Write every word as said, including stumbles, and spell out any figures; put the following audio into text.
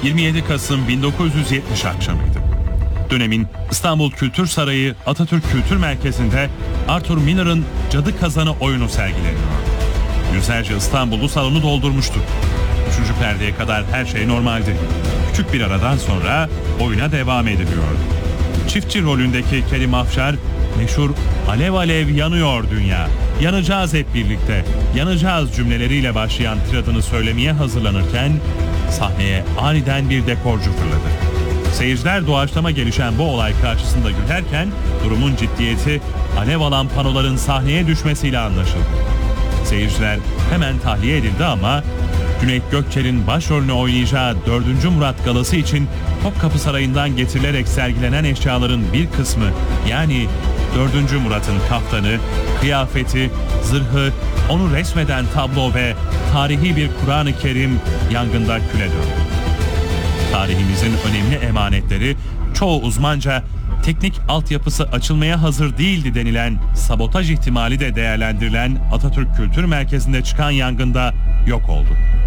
yirmi yedi Kasım bin dokuz yüz yetmiş akşamıydı. Dönemin İstanbul Kültür Sarayı Atatürk Kültür Merkezi'nde Arthur Miller'ın Cadı Kazanı oyunu sergileniyor. Yüzlerce İstanbullu salonu doldurmuştu. Üçüncü perdeye kadar her şey normaldi. Küçük bir aradan sonra oyuna devam ediliyor. Çiftçi rolündeki Kerim Afşar, meşhur "Alev alev yanıyor dünya, yanacağız hep birlikte, yanacağız" cümleleriyle başlayan tiradını söylemeye hazırlanırken sahneye aniden bir dekorcu fırladı. Seyirciler doğaçlama gelişen bu olay karşısında gülerken durumun ciddiyeti alev alan panoların sahneye düşmesiyle anlaşıldı. Seyirciler hemen tahliye edildi ama Cüneyt Gökçer'in başrolünü oynayacağı dördüncü Murat Galası için Topkapı Sarayı'ndan getirilerek sergilenen eşyaların bir kısmı, yani dördüncü Murat'ın kaftanı, kıyafeti, zırhı, onu resmeden tablo ve tarihi bir Kur'an-ı Kerim yangında küle döndü. Tarihimizin önemli emanetleri çoğu uzmanca teknik altyapısı açılmaya hazır değildi denilen sabotaj ihtimali de değerlendirilen Atatürk Kültür Merkezi'nde çıkan yangında yok oldu.